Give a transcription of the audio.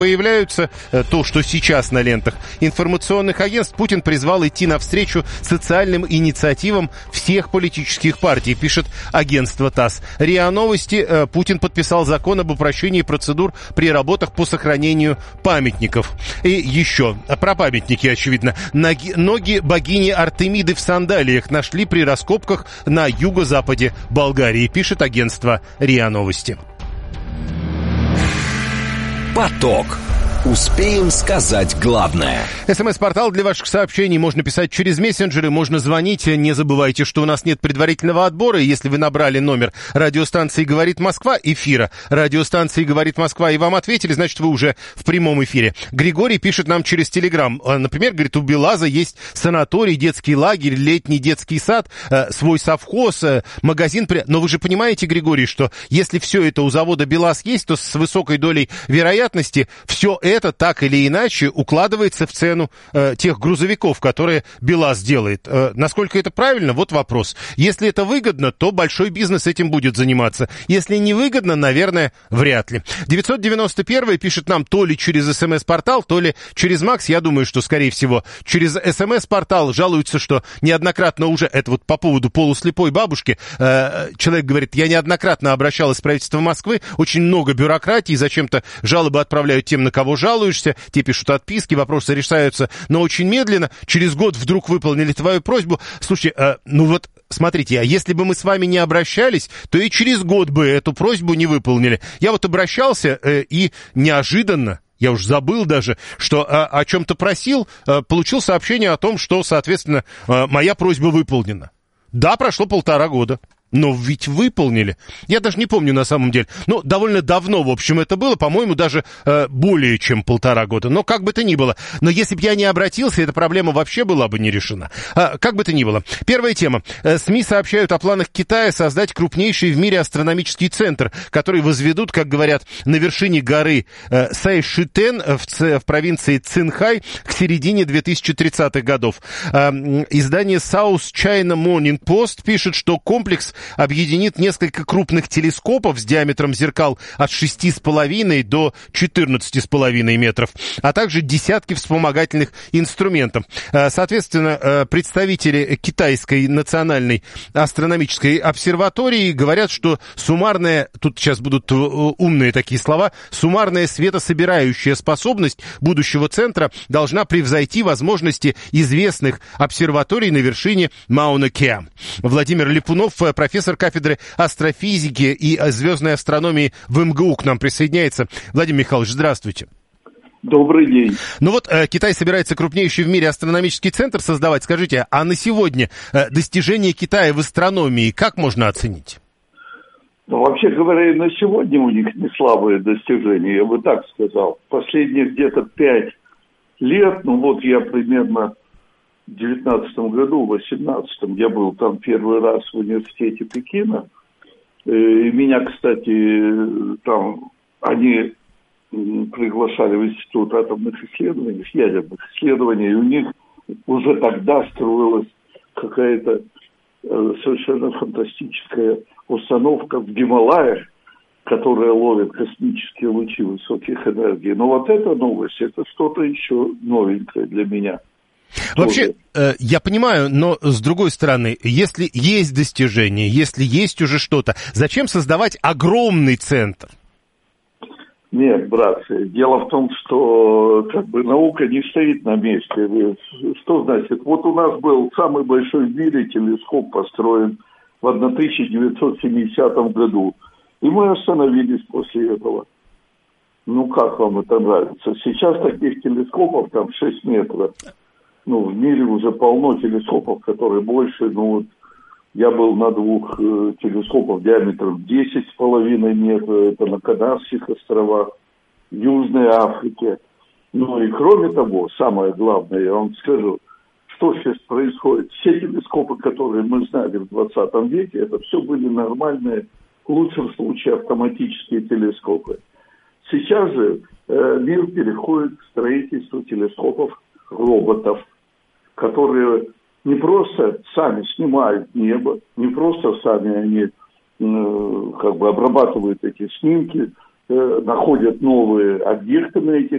появляются, то, что сейчас на лентах информационных агентств, Путин призвал идти навстречу социальным инициативам всех политических партий, пишет агентство ТАСС. РИА Новости. Путин подписал закон об упрощении процедур при работах по сохранению памятников. И еще про памятники, очевидно. Ноги богини Артемиды в сандалиях нашли при раскопках на юго-западе Болгарии, пишет агентство РИА Новости. Поток. Успеем сказать главное. СМС-портал для ваших сообщений. Можно писать через мессенджеры, можно звонить. Не забывайте, что у нас нет предварительного отбора. И если вы набрали номер радиостанции «Говорит Москва», эфира радиостанции «Говорит Москва», и вам ответили, значит, вы уже в прямом эфире. Григорий пишет нам через Телеграм. Например, говорит, у Белаза есть санаторий, детский лагерь, летний детский сад, свой совхоз, магазин. Но вы же понимаете, Григорий, что если все это у завода Белаз есть, то с высокой долей вероятности все это так или иначе укладывается в цену тех грузовиков, которые БелАЗ делает. Насколько это правильно? Вот вопрос. Если это выгодно, то большой бизнес этим будет заниматься. Если не выгодно, наверное, вряд ли. 991 пишет нам то ли через СМС-портал, то ли через МАКС. Я думаю, что, скорее всего, через СМС-портал. Жалуются, что неоднократно уже, это вот по поводу полуслепой бабушки, человек говорит, я неоднократно обращалась в правительство Москвы, очень много бюрократии, зачем-то жалобы отправляют тем, на кого жалуешься, те пишут отписки, вопросы решаются, но очень медленно. Через год вдруг выполнили твою просьбу. Слушай, ну вот, смотрите, а если бы мы с вами не обращались, то и через год бы эту просьбу не выполнили. Я вот обращался, и неожиданно, я уж забыл даже, что о чем-то просил, получил сообщение о том, что, соответственно, моя просьба выполнена. Да, прошло 1,5 года. Но ведь выполнили. Я даже не помню на самом деле. Ну, довольно давно, в общем, это было. По-моему, даже более чем 1,5 года. Но как бы то ни было. Но если бы я не обратился, эта проблема вообще была бы не решена. Как бы то ни было. Первая тема. СМИ сообщают о планах Китая создать крупнейший в мире астрономический центр, который возведут, как говорят, на вершине горы Сайшитен в провинции Цинхай к середине 2030-х годов. Издание South China Morning Post пишет, что комплекс объединит несколько крупных телескопов с диаметром зеркал от 6,5 до 14,5 метров, а также десятки вспомогательных инструментов. Соответственно, представители Китайской национальной астрономической обсерватории говорят, что суммарная, тут сейчас будут умные такие слова, суммарная светособирающая способность будущего центра должна превзойти возможности известных обсерваторий на вершине Мауна-Кеа. Владимир Липунов, профессор кафедры астрофизики и звездной астрономии в МГУ, к нам присоединяется. Владимир Михайлович, здравствуйте. Добрый день. Ну вот Китай собирается крупнейший в мире астрономический центр создавать. Скажите, а на сегодня достижения Китая в астрономии как можно оценить? Ну, вообще говоря, на сегодня у них не слабые достижения, я бы так сказал. Последних где-то 5 лет, ну вот я примерно в 2019 году, в 2018 я был там первый раз в университете Пекина. И меня, кстати, там они приглашали в Институт атомных исследований, ядерных исследований, и у них уже тогда строилась какая-то совершенно фантастическая установка в Гималаях, которая ловит космические лучи высоких энергий. Но вот эта новость, это что-то еще новенькое для меня. Вообще, я понимаю, но с другой стороны, если есть достижения, если есть уже что-то, зачем создавать огромный центр? Нет, братцы, дело в том, что как бы наука не стоит на месте. Что значит? Вот у нас был самый большой в мире телескоп, построен в 1970 году. И мы остановились после этого. Ну, как вам это нравится? Сейчас таких телескопов там 6 метров. Ну, в мире уже полно телескопов, которые больше. Ну, вот я был на 2 телескопах диаметром 10,5 метра. Это на Канарских островах, в Южной Африке. Ну, и кроме того, самое главное, я вам скажу, что сейчас происходит. Все телескопы, которые мы знали в 20 веке, это все были нормальные, в лучшем случае, автоматические телескопы. Сейчас же мир переходит к строительству телескопов-роботов, которые не просто сами снимают небо, не просто сами они как бы обрабатывают эти снимки находят новые объекты на этих